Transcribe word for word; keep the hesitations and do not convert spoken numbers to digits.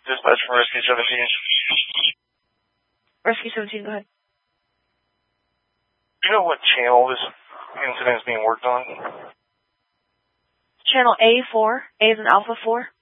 Dispatch from Rescue seventeen. Rescue seventeen, go ahead. Do you know what channel this incident is being worked on? Channel A four. A is an Alpha four.